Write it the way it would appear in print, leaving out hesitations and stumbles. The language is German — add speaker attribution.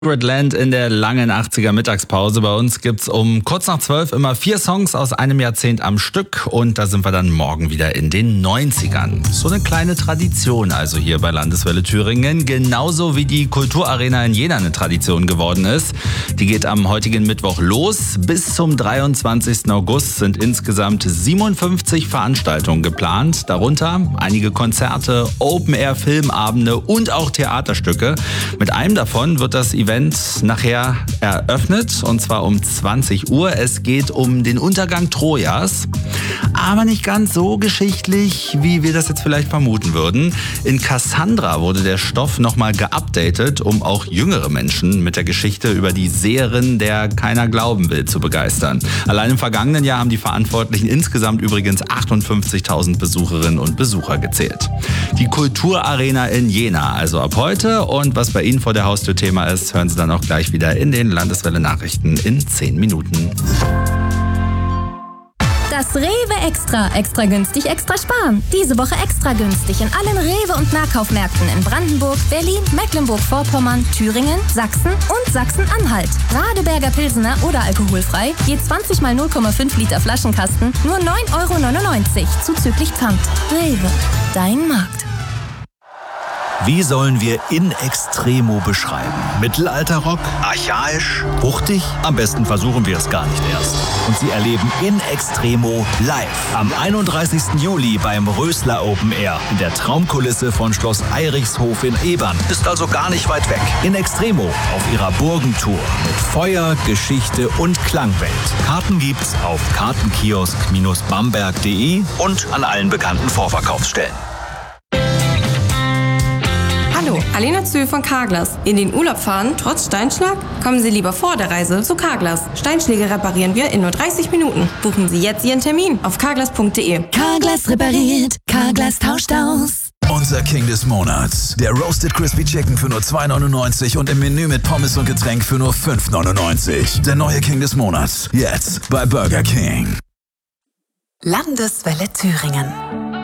Speaker 1: Secret Land in der langen 80er Mittagspause. Bei uns gibt's um kurz nach 12 immer 4 Songs aus einem Jahrzehnt am Stück und da sind wir dann morgen wieder in den 90ern. So eine kleine Tradition also hier bei Landeswelle Thüringen, genauso wie die Kulturarena in Jena eine Tradition geworden ist. Die geht am heutigen Mittwoch los. Bis zum 23. August sind insgesamt 57 Veranstaltungen geplant, darunter einige Konzerte, Open-Air-Filmabende und auch Theaterstücke. Mit einem davon wird das Event nachher eröffnet, und zwar um 20 Uhr. Es geht um den Untergang Trojas, aber nicht ganz so geschichtlich, wie wir das jetzt vielleicht vermuten würden. In Cassandra wurde der Stoff nochmal geupdatet, um auch jüngere Menschen mit der Geschichte über die Seherin, der keiner glauben will, zu begeistern. Allein im vergangenen Jahr haben die Verantwortlichen insgesamt übrigens 58.000 Besucherinnen und Besucher gezählt. Die Kulturarena in Jena, also ab heute. Und was bei Ihnen vor der Haustür Thema ist, hören Sie dann auch gleich wieder in den Landeswelle-Nachrichten in 10 Minuten.
Speaker 2: Das Rewe Extra. Extra günstig, extra sparen. Diese Woche extra günstig in allen Rewe- und Nahkaufmärkten in Brandenburg, Berlin, Mecklenburg-Vorpommern, Thüringen, Sachsen und Sachsen-Anhalt. Radeberger Pilsener oder alkoholfrei, je 20 mal 0,5 Liter Flaschenkasten, nur 9,99 € zuzüglich Pfand. Rewe, dein Markt.
Speaker 3: Wie sollen wir In Extremo beschreiben? Mittelalterrock? Archaisch? Wuchtig? Am besten versuchen wir es gar nicht erst. Und Sie erleben In Extremo live am 31. Juli beim Rösler Open Air in der Traumkulisse von Schloss Eirichshof in Ebern. Ist also gar nicht weit weg. In Extremo auf ihrer Burgentour mit Feuer, Geschichte und Klangwelt. Karten gibt's auf kartenkiosk-bamberg.de und an allen bekannten Vorverkaufsstellen.
Speaker 4: Hallo, Alena Zöhl von Carglass. In den Urlaub fahren, trotz Steinschlag? Kommen Sie lieber vor der Reise zu Carglass. Steinschläge reparieren wir in nur 30 Minuten. Buchen Sie jetzt Ihren Termin auf carglass.de.
Speaker 2: Carglass repariert, Carglass tauscht aus.
Speaker 5: Unser King des Monats. Der Roasted Crispy Chicken für nur 2,99 und im Menü mit Pommes und Getränk für nur 5,99. Der neue King des Monats. Jetzt bei Burger King.
Speaker 6: Landeswelle Thüringen.